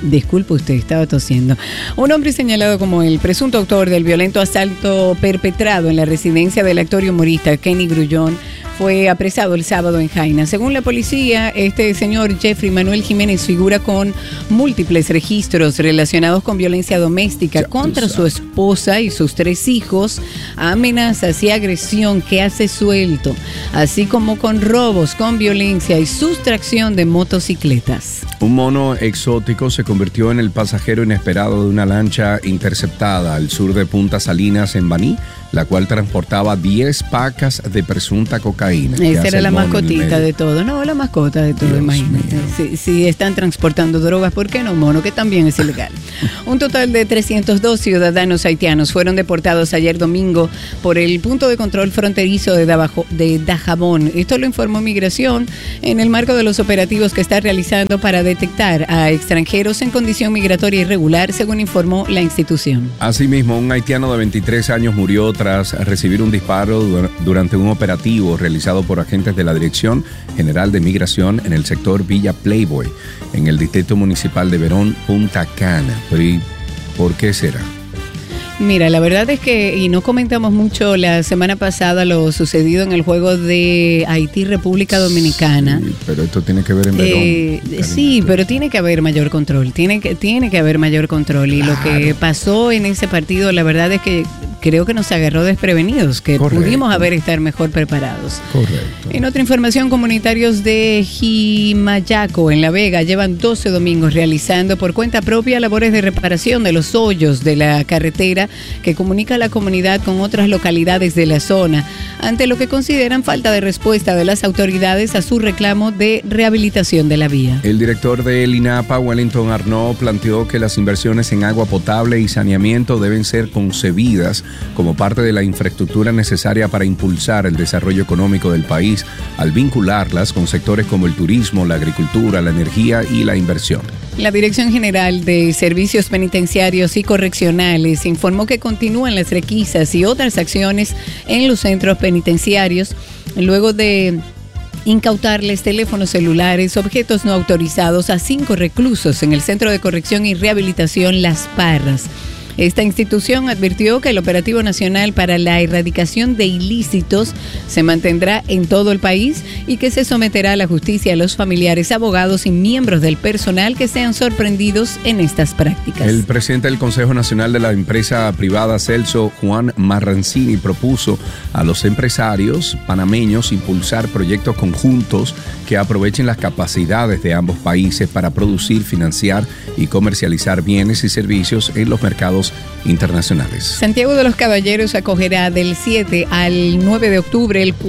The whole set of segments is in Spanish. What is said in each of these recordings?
Disculpe usted, estaba tosiendo. Un hombre señalado como el presunto autor del violento asalto perpetrado en la residencia del actor y humorista Kenny Grullón fue apresado el sábado en Jaina. Según la policía, este señor Jeffrey Manuel Jiménez figura con múltiples registros relacionados con violencia doméstica contra su esposa y sus 3 hijos, amenazas y agresión que hace suelto, así como con robos con violencia y sustracción de motocicletas. Un mono exótico se convirtió en el pasajero inesperado de una lancha interceptada al sur de Punta Salinas en Baní, la cual transportaba 10 pacas de presunta cocaína. Esa era la mascotita de todo. No, la mascota de todo, Dios imagínate. Si están transportando drogas, ¿por qué no mono? Que también es ilegal. Un total de 302 ciudadanos haitianos fueron deportados ayer domingo por el punto de control fronterizo de Dajabón. Esto lo informó Migración en el marco de los operativos que está realizando para detectar a extranjeros en condición migratoria irregular, según informó la institución. Asimismo, un haitiano de 23 años murió tras recibir un disparo durante un operativo realizado por agentes de la Dirección General de Migración en el sector Villa Playboy, en el distrito municipal de Verón, Punta Cana. Pero ¿y por qué será? Mira, la verdad es que, y no comentamos mucho la semana pasada lo sucedido en el juego de Haití-República Dominicana. Sí, pero esto tiene que ver en Verón. Sí, pero tiene que haber mayor control, tiene que haber mayor control. Y claro, lo que pasó en ese partido, la verdad es que creo que nos agarró desprevenidos, que correcto, pudimos haber estar mejor preparados. Correcto. En otra información, comunitarios de Jimayaco, en La Vega, llevan 12 domingos realizando por cuenta propia labores de reparación de los hoyos de la carretera que comunica a la comunidad con otras localidades de la zona, ante lo que consideran falta de respuesta de las autoridades a su reclamo de rehabilitación de la vía. El director del INAPA, Wellington Arnaud, planteó que las inversiones en agua potable y saneamiento deben ser concebidas como parte de la infraestructura necesaria para impulsar el desarrollo económico del país, al vincularlas con sectores como el turismo, la agricultura, la energía y la inversión. La Dirección General de Servicios Penitenciarios y Correccionales informó que continúan las requisas y otras acciones en los centros penitenciarios luego de incautarles teléfonos celulares, objetos no autorizados a 5 reclusos en el Centro de Corrección y Rehabilitación Las Parras. Esta institución advirtió que el operativo nacional para la erradicación de ilícitos se mantendrá en todo el país y que se someterá a la justicia a los familiares, abogados y miembros del personal que sean sorprendidos en estas prácticas. El presidente del Consejo Nacional de la Empresa Privada, Celso Juan Marrancini, propuso a los empresarios panameños impulsar proyectos conjuntos que aprovechen las capacidades de ambos países para producir, financiar y comercializar bienes y servicios en los mercados internacionales. Santiago de los Caballeros acogerá del 7 al 9 de octubre el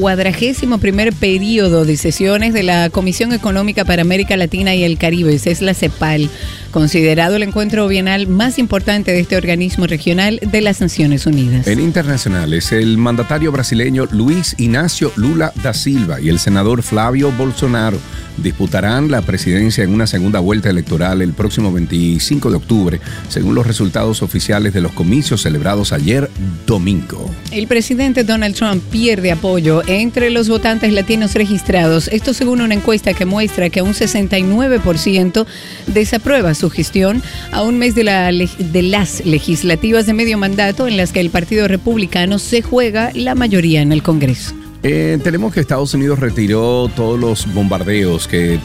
41º periodo de sesiones de la Comisión Económica para América Latina y el Caribe, es la CEPAL, considerado el encuentro bienal más importante de este organismo regional de las Naciones Unidas. En internacionales, el mandatario brasileño Luis Inácio Lula da Silva y el senador Flavio Bolsonaro disputarán la presidencia en una segunda vuelta electoral el próximo 25 de octubre, según los resultados oficiales de los comicios celebrados ayer domingo. El presidente Donald Trump pierde apoyo entre los votantes latinos registrados, esto según una encuesta que muestra que un 69% desaprueba su gestión a un mes de las legislativas de medio mandato en las que el Partido Republicano se juega la mayoría en el Congreso. Tenemos que Estados Unidos retiró todos los bombarderos que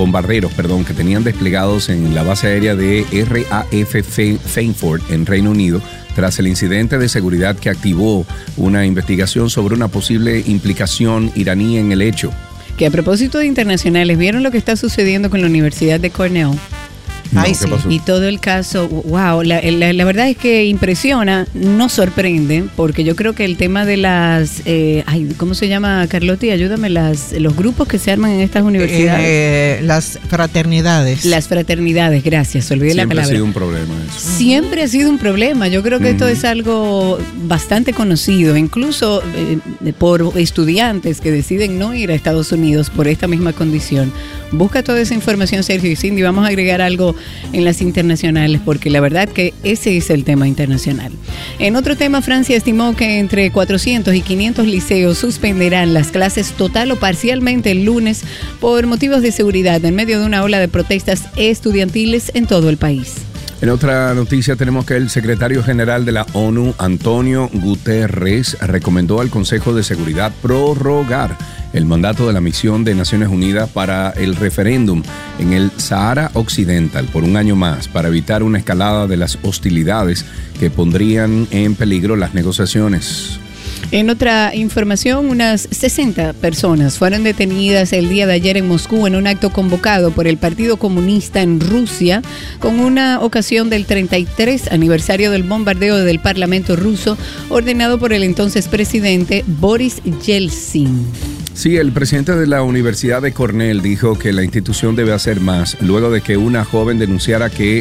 tenían desplegados en la base aérea de RAF Frankfurt en Reino Unido tras el incidente de seguridad que activó una investigación sobre una posible implicación iraní en el hecho. Que a propósito de internacionales, ¿vieron lo que está sucediendo con la Universidad de Cornell? No, ¿qué pasó? Y todo el caso, wow, la verdad es que impresiona, no sorprende, porque yo creo que el tema de las, ¿cómo se llama, Carlotti? Ayúdame, los grupos que se arman en estas universidades. Las fraternidades. Las fraternidades, gracias, olvidé la palabra. Siempre ha sido un problema eso. Siempre ha sido un problema, yo creo que esto es algo bastante conocido, incluso por estudiantes que deciden no ir a Estados Unidos por esta misma condición. Busca toda esa información, Sergio y Cindy, vamos a agregar algo en las internacionales, porque la verdad que ese es el tema internacional. En otro tema, Francia estimó que entre 400 y 500 liceos suspenderán las clases total o parcialmente el lunes por motivos de seguridad en medio de una ola de protestas estudiantiles en todo el país. En otra noticia tenemos que el secretario general de la ONU, Antonio Guterres, recomendó al Consejo de Seguridad prorrogar el mandato de la misión de Naciones Unidas para el referéndum en el Sahara Occidental por un año más para evitar una escalada de las hostilidades que pondrían en peligro las negociaciones. En otra información, unas 60 personas fueron detenidas el día de ayer en Moscú en un acto convocado por el Partido Comunista en Rusia con una ocasión del 33 aniversario del bombardeo del Parlamento ruso ordenado por el entonces presidente Boris Yeltsin. Sí, el presidente de la Universidad de Cornell dijo que la institución debe hacer más luego de que una joven denunciara que,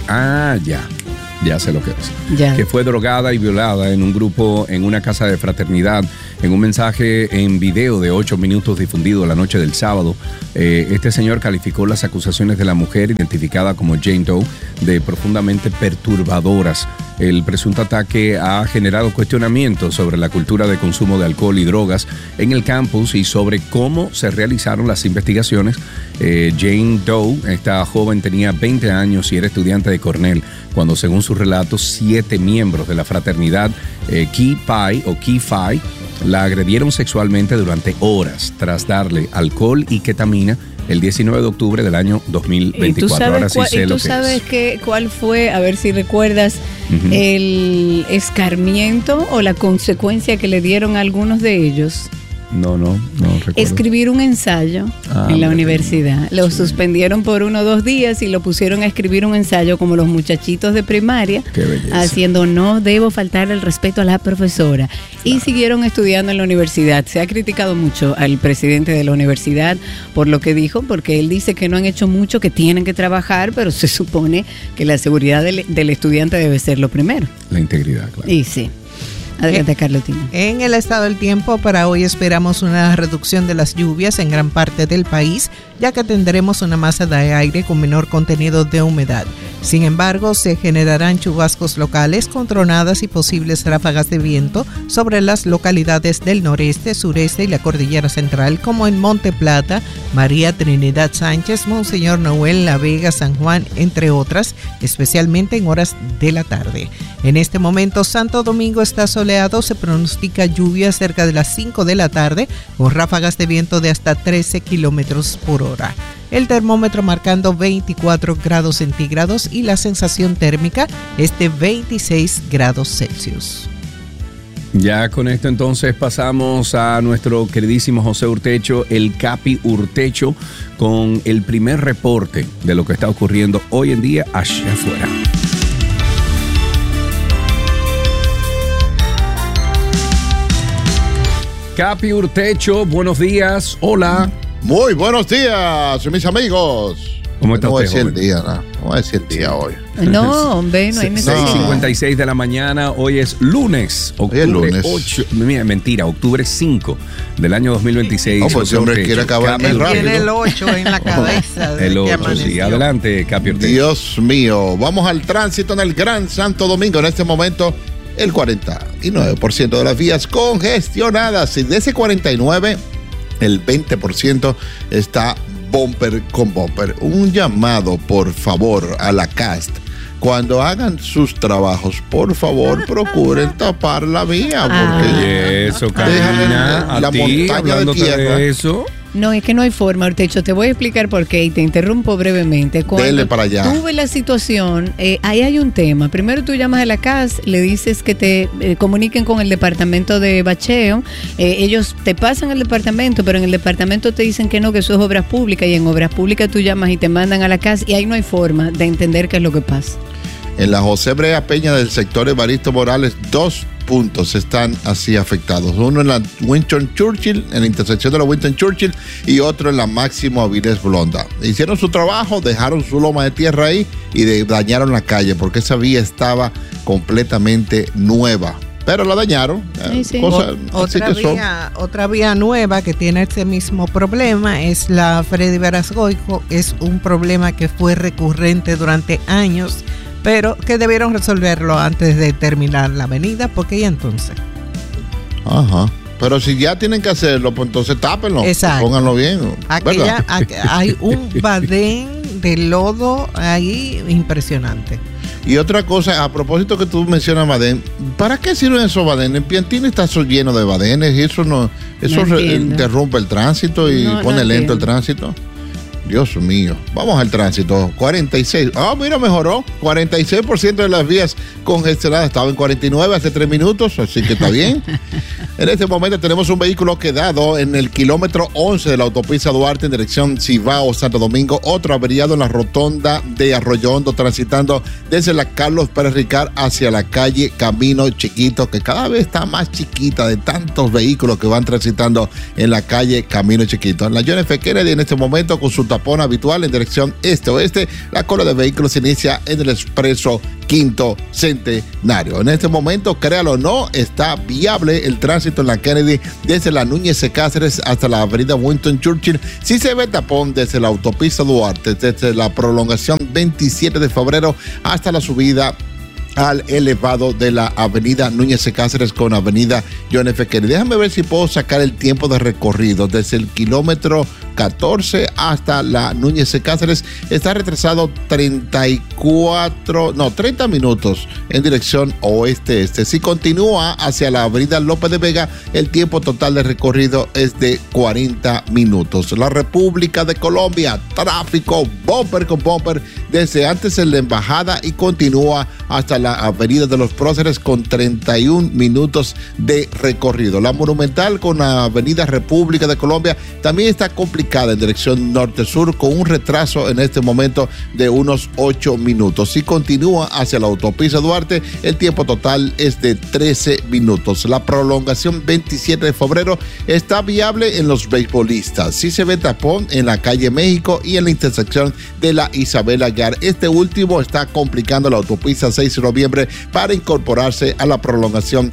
ya sé lo que es. Ya. Que fue drogada y violada en un grupo en una casa de fraternidad. En un mensaje en video de 8 minutos difundido la noche del sábado, este señor calificó las acusaciones de la mujer identificada como Jane Doe de profundamente perturbadoras. El presunto ataque ha generado cuestionamientos sobre la cultura de consumo de alcohol y drogas en el campus y sobre cómo se realizaron las investigaciones. Jane Doe, esta joven, tenía 20 años y era estudiante de Cornell cuando, según sus relatos, 7 miembros de la fraternidad Chi Phi la agredieron sexualmente durante horas tras darle alcohol y ketamina el 19 de octubre del año 2024. Ahora sí sé lo que es. ¿Y tú sabes cuál fue, a ver si recuerdas, el escarmiento o la consecuencia que le dieron a algunos de ellos? No recuerdo. Escribir un ensayo en la universidad. Lo suspendieron por 1 o 2 días y lo pusieron a escribir un ensayo como los muchachitos de primaria. Qué belleza. Haciendo no debo faltar el respeto a la profesora. Claro. Y siguieron estudiando en la universidad. Se ha criticado mucho al presidente de la universidad por lo que dijo, porque él dice que no han hecho mucho, que tienen que trabajar, pero se supone que la seguridad del estudiante debe ser lo primero. La integridad, claro. Y sí. Adelante, Carlotina. En el estado del tiempo, para hoy esperamos una reducción de las lluvias en gran parte del país, ya que tendremos una masa de aire con menor contenido de humedad. Sin embargo, se generarán chubascos locales con tronadas y posibles ráfagas de viento sobre las localidades del noreste, sureste y la cordillera central, como en Monte Plata, María Trinidad Sánchez, Monseñor Noel, La Vega, San Juan, entre otras, especialmente en horas de la tarde. En este momento, Santo Domingo está soleado, se pronostica lluvia cerca de las 5 de la tarde, con ráfagas de viento de hasta 13 kilómetros por hora. El termómetro marcando 24 grados centígrados y la sensación térmica es de 26 grados Celsius. Ya con esto entonces pasamos a nuestro queridísimo José Urtecho, el Capi Urtecho, con el primer reporte de lo que está ocurriendo hoy en día allá afuera. Capi Urtecho, buenos días, hola. Muy buenos días, mis amigos. ¿Cómo está usted, joven? No voy a decir el día hoy. No, hombre, no hay necesidad. 6:56 de la mañana, hoy es lunes, octubre 8, mentira, octubre 5 del año 2026. No, pues hombre quiere acabar muy rápido. Tiene el 8 en la cabeza. El 8, sí, adelante, Capi Ortega. Dios mío, vamos al tránsito en el Gran Santo Domingo. En este momento, el 49% de las vías congestionadas, y de ese 49%, el 20% está bumper con bumper. Un llamado, por favor, a la CAST. Cuando hagan sus trabajos, por favor, procuren tapar la vía, porque eso, Karina, la montaña de tierra. De eso. No, es que no hay forma, Urtecho. Te voy a explicar por qué y te interrumpo brevemente. Dele para allá. Tuve la situación, ahí hay un tema. Primero tú llamas a la CAS, le dices que te comuniquen con el departamento de bacheo. Ellos te pasan al departamento, pero en el departamento te dicen que no, que eso es obras públicas. Y en obras públicas tú llamas y te mandan a la CAS y ahí no hay forma de entender qué es lo que pasa. En la José Brea Peña del sector Evaristo Morales, 2 puntos están así afectados. Uno en la Winston Churchill, en la intersección de la Winston Churchill, y otro en la Máximo Avilés Blonda. Hicieron su trabajo, dejaron su loma de tierra ahí y dañaron la calle porque esa vía estaba completamente nueva. pero la dañaron. Sí. Otra vía nueva que tiene este mismo problema es la Freddy Verasgoico. Es un problema que fue recurrente durante años, pero que debieron resolverlo antes de terminar la avenida, porque ya entonces. Ajá. Pero si ya tienen que hacerlo, pues entonces tápenlo. Exacto. Pónganlo bien. Hay un badén de lodo ahí impresionante. Y otra cosa, a propósito que tú mencionas badén, ¿para qué sirven esos badenes? Piantini está lleno de badenes y eso interrumpe el tránsito y pone lento el tránsito. Dios mío. Vamos al tránsito. 46. Mira, mejoró. 46% de las vías congestionadas. Estaba en 49 hace 3 minutos, así que está bien. En este momento tenemos un vehículo quedado en el kilómetro 11 de la autopista Duarte en dirección Cibao, Santo Domingo. Otro averiado en la rotonda de Arroyo Hondo, transitando desde la Carlos Pérez Ricard hacia la calle Camino Chiquito, que cada vez está más chiquita de tantos vehículos que van transitando en la calle Camino Chiquito. En la John F. Kennedy en este momento con su tapón habitual en dirección este-oeste, la cola de vehículos se inicia en el expreso Quinto Centenario. En este momento, créalo o no, está viable el tránsito en la Kennedy desde la Núñez de Cáceres hasta la avenida Winston Churchill. Sí se ve tapón desde la autopista Duarte, desde la prolongación 27 de febrero hasta la subida al elevado de la avenida Núñez de Cáceres con avenida John F. Kennedy. Déjame ver si puedo sacar el tiempo de recorrido desde el kilómetro 14 hasta la Núñez de Cáceres. Está retrasado 30 minutos en dirección oeste-este. Si continúa hacia la avenida López de Vega, el tiempo total de recorrido es de 40 minutos. La República de Colombia, tráfico bumper con bumper desde antes en la embajada y continúa hasta la avenida de los Próceres con 31 minutos de recorrido. La Monumental con la avenida República de Colombia también está complicada en dirección norte-sur con un retraso en este momento de unos 8 minutos. Si continúa hacia la autopista Duarte, el tiempo total es de 13 minutos. La prolongación 27 de febrero está viable en los beisbolistas. Sí se ve tapón en la calle México y en la intersección de la Isabel Aguiar. Este último está complicando la autopista 6 de noviembre para incorporarse a la prolongación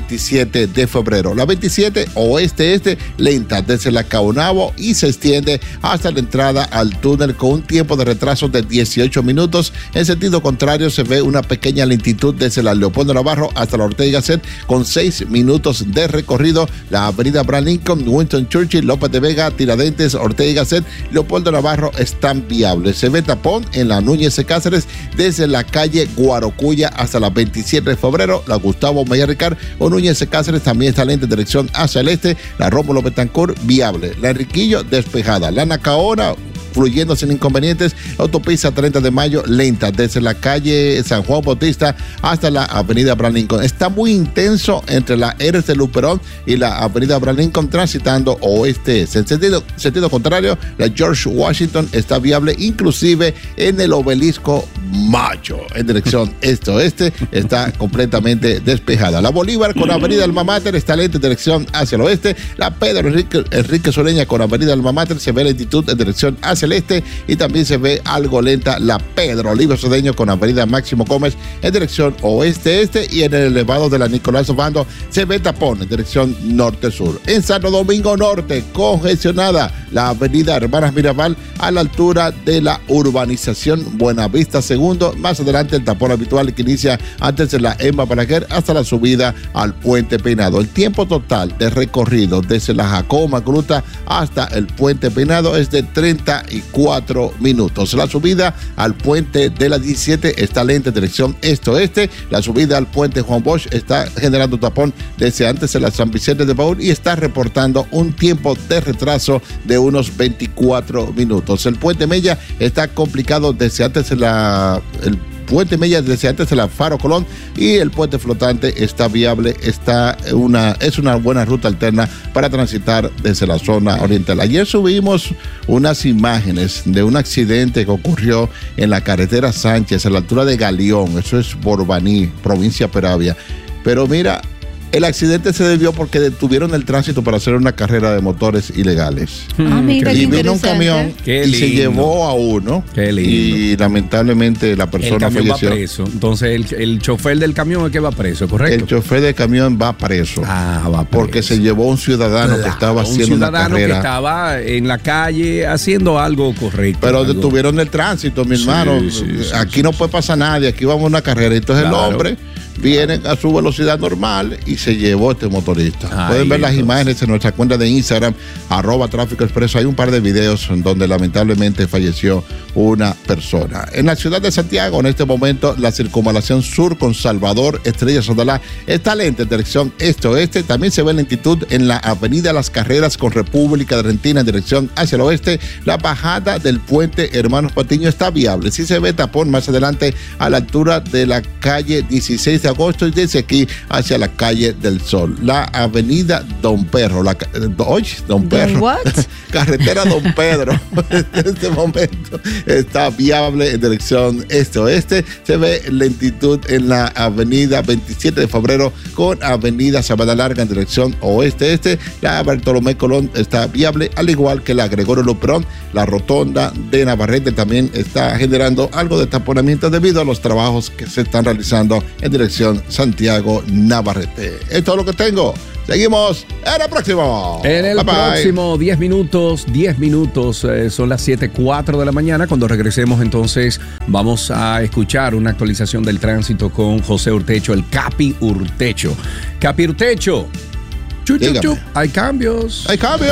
27 de febrero. La 27 oeste-este lenta desde la Caonabo y se extiende hasta la entrada al túnel con un tiempo de retraso de 18 minutos. En sentido contrario se ve una pequeña lentitud desde la Leopoldo Navarro hasta la Ortega y Gasset con 6 minutos de recorrido. La avenida Abraham Lincoln, Winston Churchill, López de Vega, Tiradentes, Ortega y Gasset, Leopoldo Navarro están viables. Se ve tapón en la Núñez de Cáceres desde la calle Guarocuya hasta la 27 de febrero. La Gustavo Mejía Ricard o Núñez de Cáceres también está lenta en dirección hacia el este. La Rómulo Betancourt viable. La Enriquillo despejada. La Nacaona fluyendo sin inconvenientes. Autopista 30 de mayo lenta desde la calle San Juan Bautista hasta la avenida Abraham Lincoln. Está muy intenso entre la Eres de Luperón y la avenida Abraham Lincoln transitando oeste. En sentido contrario, la George Washington está viable inclusive en el obelisco Mayo en dirección este-oeste está completamente despejada. La Bolívar con avenida Alma Mater está lenta en dirección hacia el oeste. La Pedro Enrique Soleña con avenida Alma Mater se ve lentitud en dirección hacia el este y también se ve algo lenta la Pedro Olivo Cedeño con avenida Máximo Gómez en dirección oeste-este y en el elevado de la Nicolás Obando se ve tapón en dirección norte-sur. En Santo Domingo Norte, congestionada la avenida Hermanas Mirabal a la altura de la urbanización Buenavista Segundo, más adelante el tapón habitual que inicia antes de la Emma Balaguer hasta la subida al Puente Peinado. El tiempo total de recorrido desde la Jacobo Magruta hasta el Puente Peinado es de 34 minutos. La subida al puente de la 17 está lenta en dirección este-oeste. La subida al puente Juan Bosch está generando tapón desde antes de la San Vicente de Paúl y está reportando un tiempo de retraso de unos 24 minutos. El puente Mella está complicado desde antes de el Puente Mella desde antes de la Faro Colón y el puente flotante está viable, es una buena ruta alterna para transitar desde la zona oriental. Ayer subimos unas imágenes de un accidente que ocurrió en la carretera Sánchez a la altura de Galeón, eso es Borbaní, provincia Peravia. Pero mira, El accidente se debió porque detuvieron el tránsito para hacer una carrera de motores ilegales. Mira, Y qué vino un interesante. camión Qué y se lindo. llevó a uno. Qué lindo. Y lamentablemente la El persona camión falleció. va preso. Entonces el chofer del camión es que va preso, ¿correcto? El chofer del camión va preso. Va preso. Porque se llevó un ciudadano que estaba haciendo un una ciudadano que carrera. estaba en la calle haciendo algo correcto. Pero algo. detuvieron el tránsito, mi Sí, hermano. sí, Aquí no puede pasar nadie, aquí vamos a una carrera. Entonces Claro. el hombre viene a su velocidad normal y se llevó este motorista. Ay, Pueden ver las entonces. imágenes en nuestra cuenta de Instagram, @Tráfico Expreso. Hay un par de videos en donde lamentablemente falleció una persona. En la ciudad de Santiago, en este momento, la circunvalación sur con Salvador, Estrella Sodalá, está lenta en dirección este-oeste. También se ve lentitud en la avenida Las Carreras con República de Argentina en dirección hacia el oeste. La bajada del puente Hermanos Patiño está viable. Sí se ve tapón más adelante a la altura de la calle 16 de agosto y desde aquí hacia la calle del Sol. La avenida Don Perro, Don Perro, what? carretera Don Pedro, en este momento está viable en dirección este-oeste. Se ve lentitud en la avenida 27 de febrero con avenida Sabana Larga en dirección oeste-este. La Bartolomé Colón está viable, al igual que la Gregorio Luperón. La rotonda de Navarrete también está generando algo de taponamiento debido a los trabajos que se están realizando en dirección Santiago-Navarrete. Esto es lo que tengo. Seguimos en el próximo. En el Bye, bye. próximo 10 minutos, son las 7:04 de la mañana. Cuando regresemos, entonces, vamos a escuchar una actualización del tránsito con José Urtecho, el Capi Urtecho. Capi Urtecho, Dígame. hay cambios. ¡Hay cambios!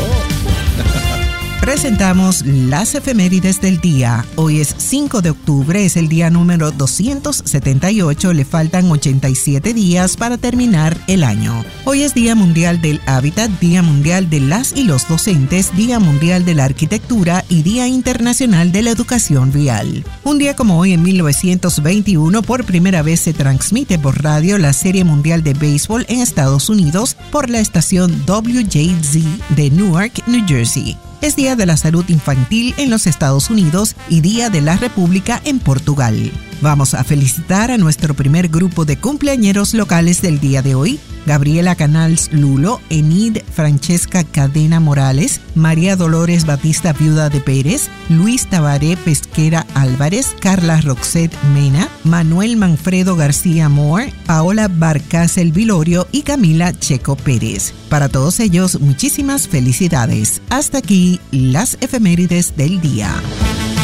Presentamos las efemérides del día. Hoy es 5 de octubre, es el día número 278, le faltan 87 días para terminar el año. Hoy es Día Mundial del Hábitat, Día Mundial de las y los Docentes, Día Mundial de la Arquitectura y Día Internacional de la Educación Vial. Un día como hoy, en 1921, por primera vez se transmite por radio la Serie Mundial de Béisbol en Estados Unidos por la estación WJZ de Newark, New Jersey. Es Día de la Salud Infantil en los Estados Unidos y Día de la República en Portugal. Vamos a felicitar a nuestro primer grupo de cumpleañeros locales del día de hoy: Gabriela Canals Lulo, Enid Francesca Cadena Morales, María Dolores Batista Viuda de Pérez, Luis Tabaré Pesquera Álvarez, Carla Roxette Mena, Manuel Manfredo García Moore, Paola Barcácel Vilorio y Camila Checo Pérez. Para todos ellos, muchísimas felicidades. Hasta aquí las efemérides del día.